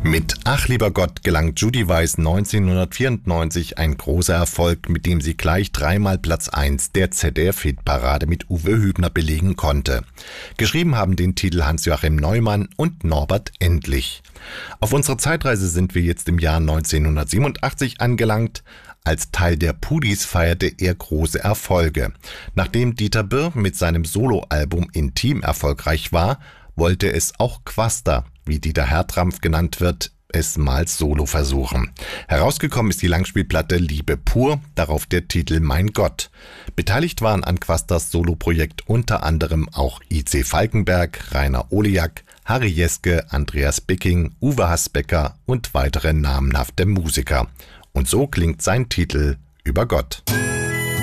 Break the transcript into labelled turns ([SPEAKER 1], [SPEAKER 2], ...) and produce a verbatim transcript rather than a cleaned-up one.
[SPEAKER 1] Mit Ach lieber Gott gelang Judy Weiss neunzehnhundertvierundneunzig ein großer Erfolg, mit dem sie gleich dreimal Platz eins der Z D F-Hitparade mit Uwe Hübner belegen konnte. Geschrieben haben den Titel Hans-Joachim Neumann und Norbert Endlich. Auf unserer Zeitreise sind wir jetzt im Jahr neunzehnhundertsiebenundachtzig angelangt. Als Teil der Pudis feierte er große Erfolge. Nachdem Dieter Birr mit seinem Soloalbum Intim erfolgreich war, wollte es auch Quaster, wie Dieter Hertrampf genannt wird, es mal solo versuchen. Herausgekommen ist die Langspielplatte Liebe pur, darauf der Titel Mein Gott. Beteiligt waren an Quasters Soloprojekt unter anderem auch I C Falkenberg, Rainer Oliak, Harry Jeske, Andreas Bicking, Uwe Hasbecker und weitere namenhafte Musiker. Und so klingt sein Titel Über Gott.